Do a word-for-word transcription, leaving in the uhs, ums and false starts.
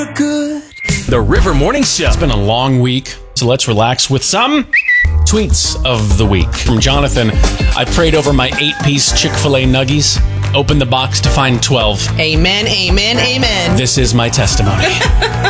Good. The River Morning Show. It's been a long week, so let's relax with some tweets of the week. From Jonathan, I prayed over my eight-piece Chick-fil-A nuggies, opened the box to find twelve. Amen, amen, amen. This is my testimony.